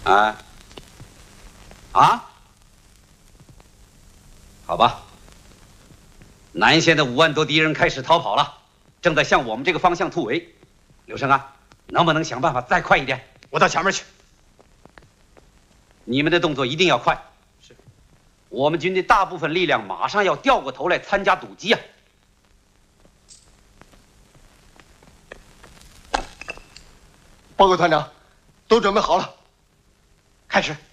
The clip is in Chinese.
啊？啊？好吧。南线的5万多敌人开始逃跑了，正在向我们这个方向突围。刘胜啊，能不能想办法再快一点？ 我到前面去。 你们的动作一定要快。是。我们军队大部分力量马上要调过头来参加堵击啊！ 报告团长，都准备好了，开始。